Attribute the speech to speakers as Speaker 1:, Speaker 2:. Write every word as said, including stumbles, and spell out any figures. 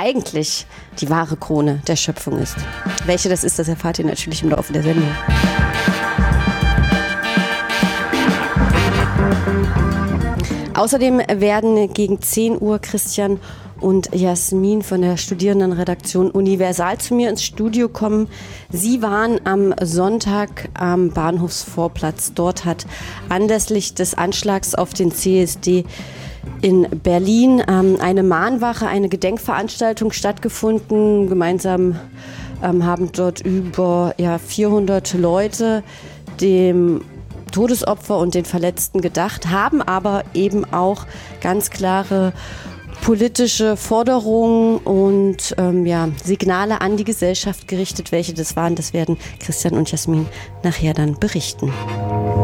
Speaker 1: eigentlich die wahre Krone der Schöpfung ist. Welche das ist, das erfahrt ihr natürlich im Laufe der Sendung. Außerdem werden gegen zehn Uhr Christian und Jasmin von der Studierendenredaktion Universal zu mir ins Studio kommen. Sie waren am Sonntag am Bahnhofsvorplatz. Dort hat anlässlich des Anschlags auf den C S D in Berlin ähm, eine Mahnwache, eine Gedenkveranstaltung stattgefunden. Gemeinsam ähm, haben dort über ja, vierhundert Leute dem Todesopfer und den Verletzten gedacht, haben aber eben auch ganz klare politische Forderungen und ähm, ja, Signale an die Gesellschaft gerichtet. Welche das waren, das werden Christian und Jasmin nachher dann berichten.